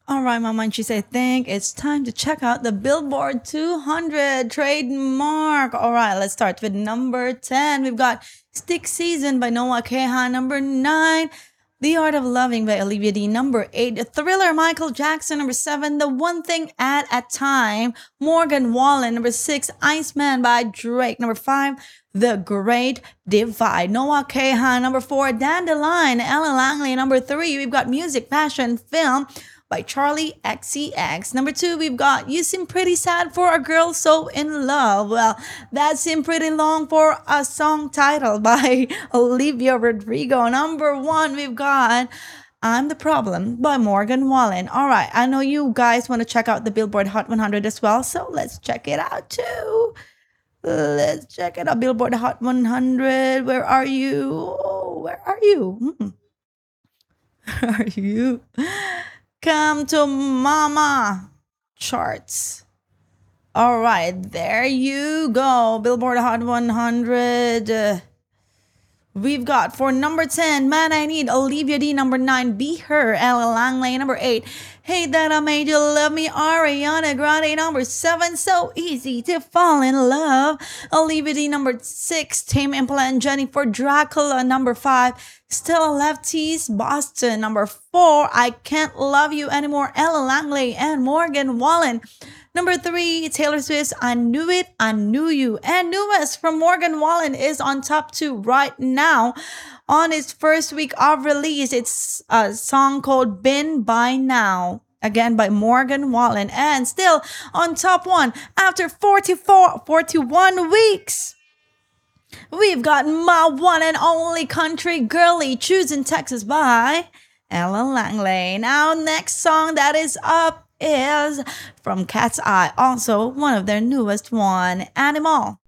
All right, Mama, and she said, think it's time to check out the Billboard 200 trademark. All right, let's start with number 10. We've got Stick Season by Noah Kahan. Number 9, The Art of Loving by Olivia D. Number 8, Thriller, Michael Jackson. Number 7, The One Thing at a Time, Morgan Wallen. Number 6, Iceman by Drake. Number 5, The Great Divide, Noah Kahan. Number 4, Dandelion, Ella Langley. Number 3, we've got Music, Passion, Film by Charlie XCX. Number 2, we've got You Seem Pretty Sad for a Girl So in Love. Well, that seemed pretty long for a song title by Olivia Rodrigo. Number 1, we've got I'm the Problem by Morgan Wallen. All right, I know you guys want to check out the Billboard Hot 100 as well, so let's check it out too. Let's check it out. Billboard Hot 100. Where are you? Oh, where are you? Where are you? Come to Mama charts. All right, there you go. Billboard Hot 100. We've got for number 10, Man I Need, Olivia D. Number 9, Be Her, Ella Langley. Number 8, Hate That I Made You Love Me, Ariana Grande. Number 7, So Easy to Fall in Love, Olivia D. Number 6, Tame Impala and Jennifer Dracula. Number 5, Still Lefties, Boston. Number 4, I Can't Love You Anymore, Ella Langley and Morgan Wallen. Number 3, Taylor Swift's I Knew It, I Knew You. And Newest from Morgan Wallen is on top 2 right now. On its first week of release, it's a song called Been By Now. Again by Morgan Wallen. And still on top 1 after 41 weeks. We've got My One and Only Country Girlie, Choosing Texas by Ella Langley. Now, next song that is up is from Cat's Eye, also one of their newest one, Animal.